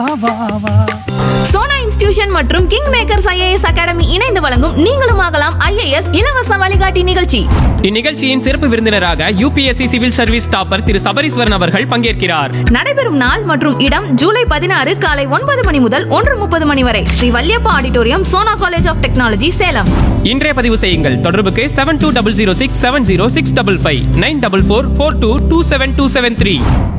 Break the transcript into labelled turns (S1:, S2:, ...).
S1: Sona institution மற்றும் king makers IAS academy இணைந்து வழங்கும் நீங்களும் ஆகலாம் ஐஏஎஸ் இலவச வழிகாட்டி நிகழ்ச்சி.
S2: இந்நிகழ்ச்சியின் சிறப்பு விருந்தினராக யூபிஎஸ்சி சிவில் சர்வீஸ் டாப்பர் திரு சபரீஸ்வரன் அவர்கள் பங்கேற்கிறார்.
S1: நடைபெறும் நாள் மற்றும் இடம் ஜூலை 16 காலை 9 மணி முதல் 1:30 மணி வரை Sri Valliappa auditorium, Sona college of technology, Salem.
S2: இன்றைய பதிவு செய்யுங்கள். தொடர்புக்கு 7200670655 94442227273.